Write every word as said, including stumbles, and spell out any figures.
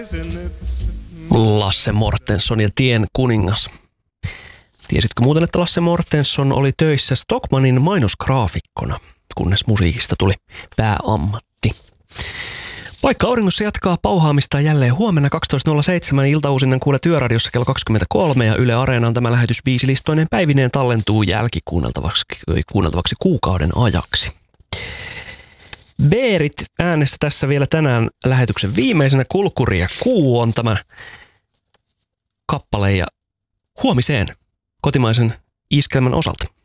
Lasse Mortenson ja Tien kuningas. Tiesitkö muuten, että Lasse Mortenson oli töissä Stockmannin mainosgraafikkona, kunnes musiikista tuli pääammatti. Paikka auringossa jatkaa pauhaamista jälleen huomenna kaksitoista nolla seitsemän iltauusinnan kuulet Yöradiossa kello kaksikymmentäkolme ja Yle Areenaan tämä lähetys viisilistoinen päivineen tallentuu jälkikuunneltavaksi kuunneltavaksi kuukauden ajaksi. Beerit äänessä tässä vielä tänään lähetyksen viimeisenä. Kulkuri ja kuu on tämä kappale ja huomiseen kotimaisen iskelmän osalta.